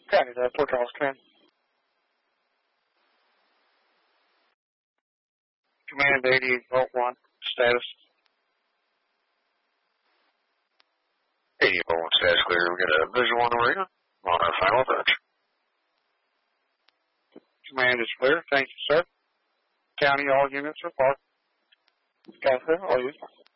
County, that's Fort Charles County. Command 88.1, status. 88.1 status clear. We got a visual on the arena on our final approach. Command is clear. Thank you, sir. County, all units report. Got it, all units.